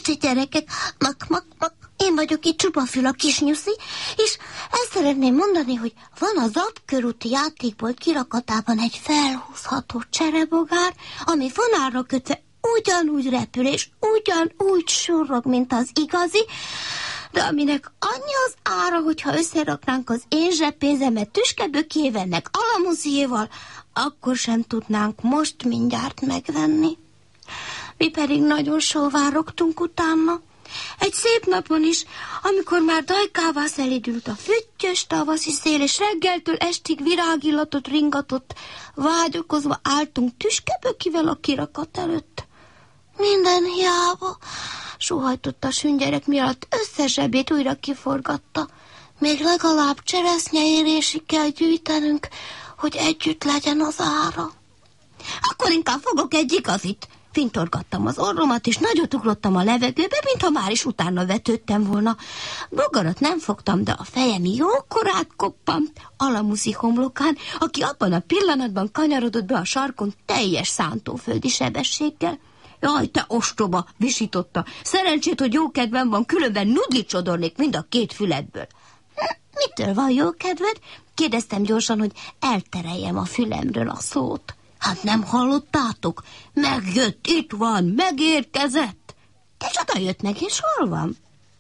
Kicsi gyerekek, mak, én vagyok itt Csupafül, a Kisnyuszi, és ezt szeretném mondani, hogy van a Zapkörúti játékbolt kirakatában egy felhúzható cserebogár, ami fonálra kötve ugyanúgy repül, és ugyanúgy surrog, mint az igazi, de aminek annyi az ára, hogyha összeraknánk az én zseppénzemet Tüskebökévennek Alamuziéval, akkor sem tudnánk most mindjárt megvenni. Mi pedig nagyon sóvárogtunk utána. Egy szép napon is, amikor már dajkává szelídült a füttyös tavaszi szél, és reggeltől estig virágillatot ringatott, vágyakozva álltunk Tüskebökivel a kirakat előtt. Minden hiába, sóhajtott a süngyerek, miatt összes zsebét újra kiforgatta. Még legalább cseresznyeérésig kell gyűjtenünk, hogy együtt legyen az ára. Akkor inkább fogok egy igazit. Fintorgattam az orromat, és nagyot ugrottam a levegőbe, mintha már is utána vetődtem volna. Bogarat nem fogtam, de a fejem jókor átkoppant Alamuszi homlokán, aki abban a pillanatban kanyarodott be a sarkon teljes szántóföldi sebességgel. Jaj, te ostoba, visította. Szerencsét, hogy jó kedvem van, különben nudlit csodornék mind a két füledből. Mitől van jó kedved? Kérdeztem gyorsan, hogy eltereljem a fülemről a szót. Hát nem hallottátok? Megjött, itt van, megérkezett. És jött meg, és hol van?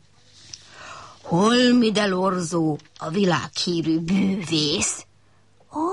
Holmi del Orzo, a világhírű bűvész. Ó,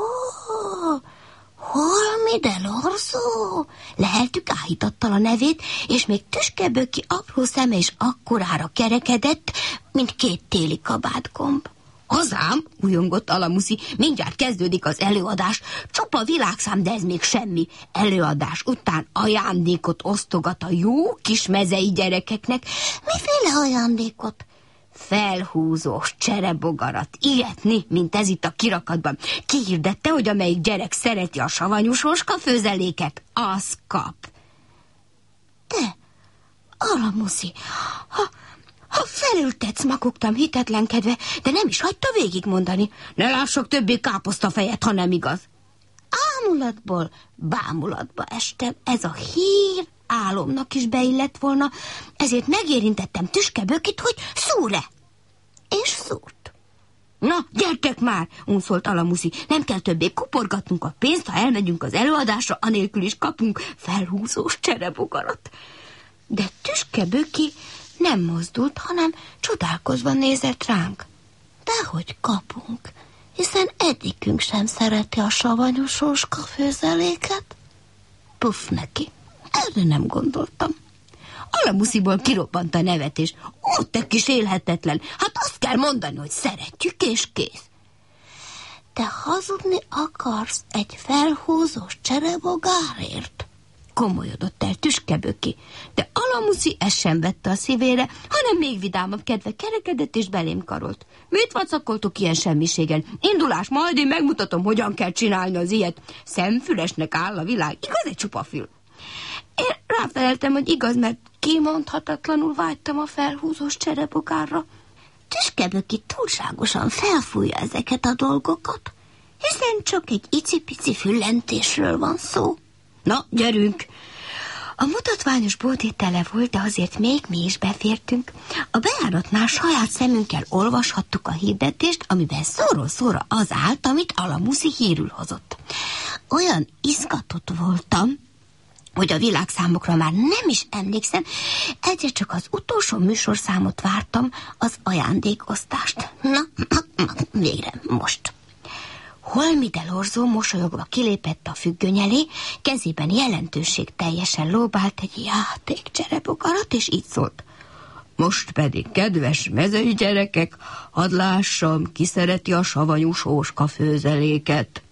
Holmi del Orzo. Leheltük áhítattal a nevét, és még Tüskeböki apró szeme is akkorára kerekedett, mint 2 téli kabátgomb. Hazám, újongott Alamuszi, mindjárt kezdődik az előadás, csupa világszám, de ez még semmi. Előadás után ajándékot osztogat a jó kis mezei gyerekeknek. Miféle ajándékot? Felhúzós cserebogarat, ilyetni, mint ez itt a kirakatban. Kihirdette, hogy amelyik gyerek szereti a savanyú sóskafőzeléket, az kap. De, Alamuszi, ha felültetsz, makogtam hitetlenkedve, de nem is hagyta végigmondani. Ne lássak többé káposztafejet, ha nem igaz. Ámulatból bámulatba estem, ez a hír álomnak is beillett volna, ezért megérintettem Tüskebökit, hogy szúr-e. És szúrt. Na, gyertek már, unszolt Alamuszi, nem kell többé kuporgatnunk a pénzt, ha elmegyünk az előadásra, anélkül is kapunk felhúzós cserebogarat. De Tüskeböki nem mozdult, hanem csodálkozva nézett ránk. Dehogy kapunk, hiszen egyikünk sem szereti a savanyú sóskafőzeléket. Puff neki, erre nem gondoltam. Alamusziból kirobbant a nevetés. Ó, te kis élhetetlen, hát azt kell mondani, hogy szeretjük, és kész. Te hazudni akarsz egy felhúzós cserebogárért? Komolyodott el Tüskeböki, de Alamuszi ezt sem vette a szívére, hanem még vidámabb kedve kerekedett és belém karolt. Mit vacakoltok ilyen semmiségen? Indulás, majd én megmutatom, hogyan kell csinálni az ilyet. Szemfülesnek áll a világ, igaz egy Csupafül? Én ráfeleltem, hogy igaz, mert kimondhatatlanul vágytam a felhúzós cserebogárra. Tüskeböki túlságosan felfújja ezeket a dolgokat, hiszen csak egy icipici füllentésről van szó. Na, gyerünk! A mutatványos bolt tele volt, de azért még mi is befértünk. A bejáratnál saját szemünkkel olvashattuk a hirdetést, amiben szóról szóra az állt, amit Alamuszi hírül hozott. Olyan izgatott voltam, hogy a világszámokra már nem is emlékszem, egyre csak az utolsó műsorszámot vártam, az ajándékosztást. Na, végre, most. Holmi del Orzo mosolyogva kilépett a függöny elé, kezében jelentőség teljesen lóbált egy játékcserebogarat, és így szólt. Most pedig, kedves mezei gyerekek, hadd lássam, ki szereti a savanyú sóskafőzeléket.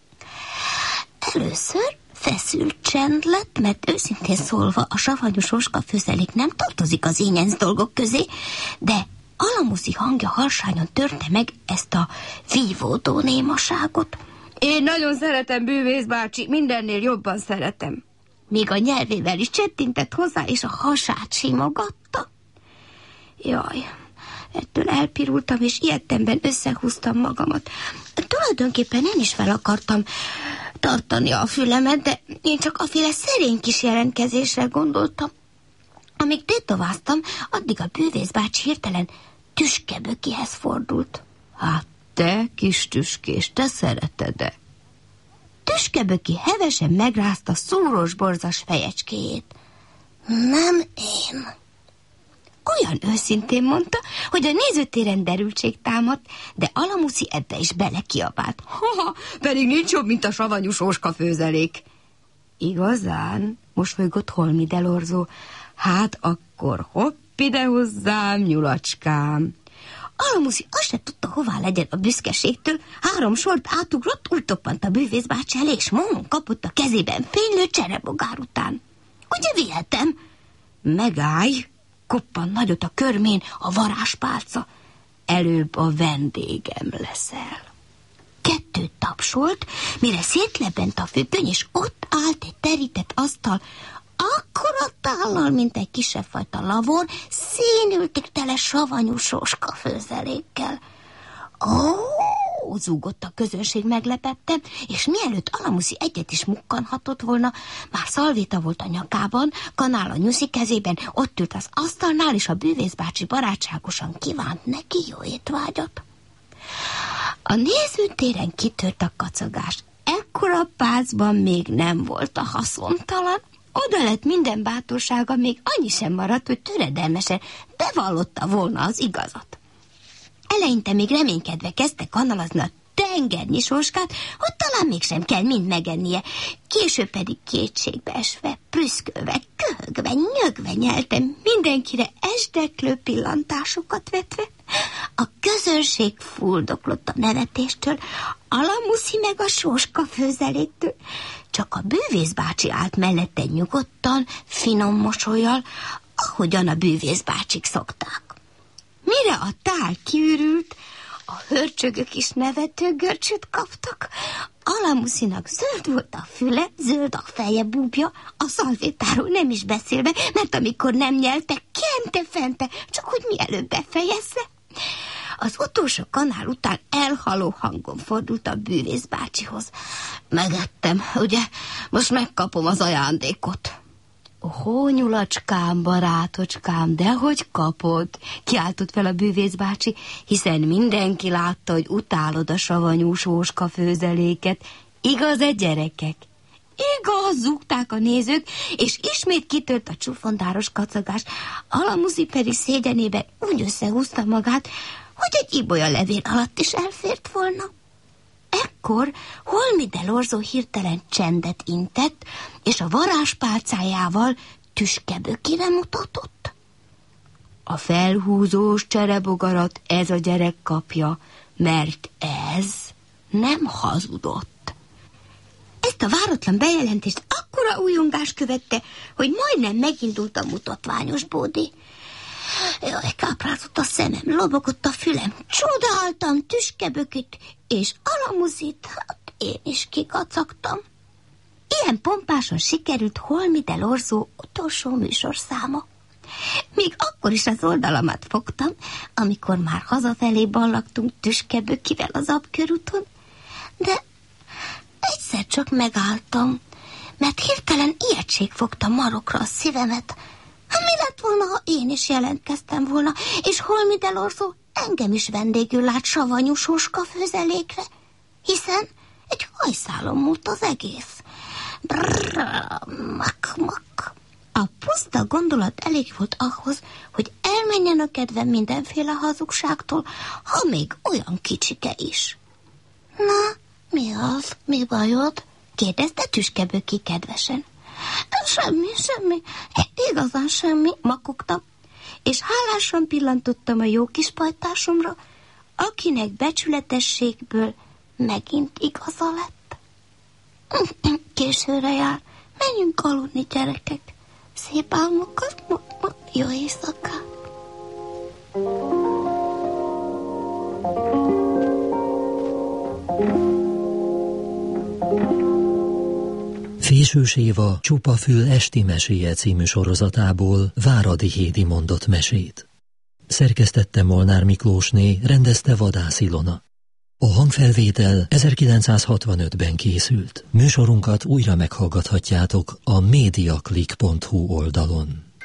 Először feszült csend lett, mert őszintén szólva a savanyú sóskafőzelék nem tartozik az ínyenc dolgok közé, de Alamuszi hangja harsányon törte meg ezt a vívódó némaságot. Én nagyon szeretem, bűvész bácsi, mindennél jobban szeretem. Még a nyelvével is csettintett hozzá, és a hasát simogatta. Jaj, ettől elpirultam, és ilyettemben összehúztam magamat. Tulajdonképpen én is fel akartam tartani a fülemet, de én csak aféle szerény kis jelentkezésre gondoltam. Amíg tétováztam, addig a bűvész bácsi hirtelen Tüskebökihez fordult. Hát te, kis tüskés, te szereted-e? Tüskeböki hevesen megrázta szúros-borzas fejecskéjét. Nem én. Olyan őszintén mondta, hogy a nézőtéren derültség támadt, de Alamuszi ebbe is belekiabált. Ha, pedig nincs jobb, mint a savanyú sóskafőzelék. Igazán? Mosolygott Holmi Delorzó. Hát akkor hopp ide hozzám, nyulacskám. Alamuszi azt se tudta, hová legyen a büszkeségtől. 3 sort átugrott, úgy toppant a bűvész bácsi elé, és momon kapott a kezében fénylő cserebogár után. Ugye vihetem? Megállj! Koppan nagyot a körmén a varázspálca. Előbb a vendégem leszel. 2 tapsolt, mire szétlebent a függöny, és ott állt egy terített asztal, akkora tállal, mint egy kisebb fajta lavor, színültig tele savanyú sóskafőzelékkel. Ó, zúgott a közönség meglepettem, és mielőtt Alamuszi egyet is mukkanhatott volna, már szalvéta volt a nyakában, kanál a nyuszi kezében, ott ült az asztalnál, és a bűvész bácsi barátságosan kívánt neki jó étvágyat. A nézőtéren kitört a kacagás. Ekkora pácban még nem volt a haszontalan. Oda lett minden bátorsága, még annyi sem maradt, hogy töredelmesen bevallotta volna az igazat. Eleinte még reménykedve kezdte kanalazni a tengernyi sóskát, hogy talán mégsem kell mind megennie. Később pedig kétségbe esve, prüszkölve, köhögve, nyögve nyelte, mindenkire esdeklő pillantásokat vetve. A közönség fuldoklott a nevetéstől, Alamuszi meg a sóskafőzeléktől. Csak a bűvész bácsi állt mellette nyugodtan, finom mosollyal, ahogyan a bűvész bácsik szokták. Mire a tál kiürült, a hörcsögök is nevető görcsöt kaptak. Alamuszinak zöld volt a füle, zöld a feje, búbja, a szalvétáról nem is beszélve, mert amikor nem nyelte, kente-fente, csak hogy mielőbb befejezze. Az utolsó kanál után elhaló hangon fordult a bűvész bácsihoz. Megettem, ugye? Most megkapom az ajándékot. Ó, nyulacskám, barátocskám, dehogy kapod, kiáltott fel a bűvész bácsi, hiszen mindenki látta, hogy utálod a savanyú sóskafőzeléket. Igaz-e, gyerekek? Igaz, zúgták a nézők, és ismét kitört a csufondáros kacagás. Alamuszi pedig szégyenében úgy összehúzta magát, hogy egy ibolya levél alatt is elfért volna. Ekkor Holmi Delorzó hirtelen csendet intett, és a varázspálcájával Tüskebökire mutatott. A felhúzós cserebogarat ez a gyerek kapja, mert ez nem hazudott. Ezt a váratlan bejelentést akkora újongás követte, hogy majdnem megindult a mutatványos bódé. Jaj, káprázott a szemem, lobogott a fülem, csodáltam Tüskebökit, és Alamuzit, hát én is kikacagtam. Ilyen pompásan sikerült Holmi Delorzó utolsó műsorszáma. Még akkor is az oldalamat fogtam, amikor már hazafelé ballagtunk Tüskebökivel az Abkörúton, de egyszer csak megálltam, mert hirtelen ijegység fogta marokra a szívemet. Mi lett volna, ha én is jelentkeztem volna, és Holmi Delorzó engem is vendégül lát savanyú sóskafőzelékre, hiszen egy hajszálon múlt az egész. Mak. A puszta gondolat elég volt ahhoz, hogy elmenjen a kedvem mindenféle hazugságtól, ha még olyan kicsike is. Na, mi az? Mi bajod? Kérdezte Tüskeböki kedvesen. Semmi, igazán semmi, makogtam, és hálásan pillantottam a jó kis pajtásomra, akinek becsületességből megint igaza lett. Későre jár, menjünk aludni, gyerekek. Szép álmokat, jó éjszakát. Fésűs Éva Csupa Fül esti meséje című sorozatából Váradi Hédi mondott mesét. Szerkesztette Molnár Miklósné, rendezte Vadász Ilona. A hangfelvétel 1965-ben készült. Műsorunkat újra meghallgathatjátok a mediaclick.hu oldalon.